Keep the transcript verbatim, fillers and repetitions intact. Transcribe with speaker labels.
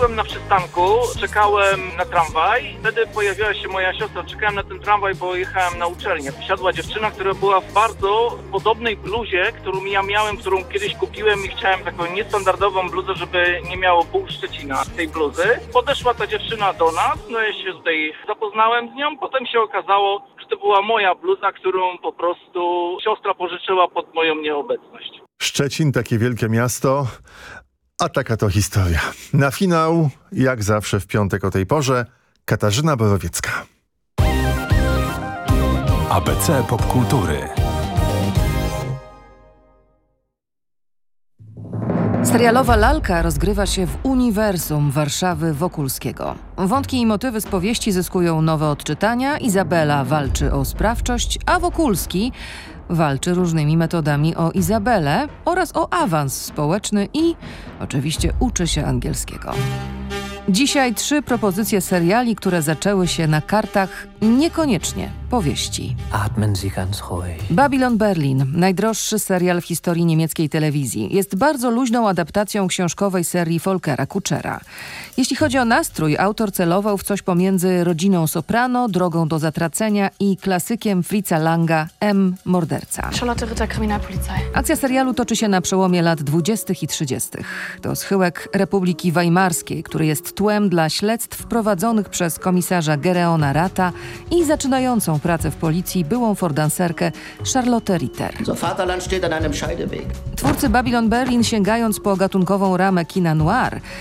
Speaker 1: byłem na przystanku, czekałem na tramwaj, wtedy pojawiła się moja siostra, czekałem na ten tramwaj, bo jechałem na uczelnię. Wsiadła dziewczyna, która była w bardzo podobnej bluzie, którą ja miałem, którą kiedyś kupiłem i chciałem taką niestandardową bluzę, żeby nie miało pół Szczecina tej bluzy. Podeszła ta dziewczyna do nas, no ja się tutaj zapoznałem z nią, potem się okazało, że to była moja bluza, którą po prostu siostra pożyczyła pod moją nieobecność.
Speaker 2: Szczecin, takie wielkie miasto, a taka to historia. Na finał, jak zawsze w piątek o tej porze, Katarzyna Borowiecka.
Speaker 3: A B C Popkultury.
Speaker 4: Serialowa lalka rozgrywa się w uniwersum Warszawy Wokulskiego. Wątki i motywy z powieści zyskują nowe odczytania, Izabela walczy o sprawczość, a Wokulski walczy różnymi metodami o Izabelę oraz o awans społeczny i oczywiście uczy się angielskiego. Dzisiaj trzy propozycje seriali, które zaczęły się na kartach niekoniecznie powieści.
Speaker 5: Atmen Sie ganz ruhig.
Speaker 4: Babylon Berlin, najdroższy serial w historii niemieckiej telewizji, jest bardzo luźną adaptacją książkowej serii Volkera Kuchera. Jeśli chodzi o nastrój, autor celował w coś pomiędzy Rodziną Soprano, Drogą do zatracenia i klasykiem Fritza Langa M. Morderca.
Speaker 6: Charlotte Ritter, Kryminalpolizei.
Speaker 4: Akcja serialu toczy się na przełomie lat dwudziestych i trzydziestych. To schyłek Republiki Weimarskiej, który jest tłem dla śledztw prowadzonych przez komisarza Gereona Rata i zaczynającą pracę w policji byłą fordanserkę Charlotte Ritter.
Speaker 5: Unser Vaterland steht an einem Scheideweg.
Speaker 4: Twórcy Babylon Berlin, sięgając po gatunkową ramę kina noir,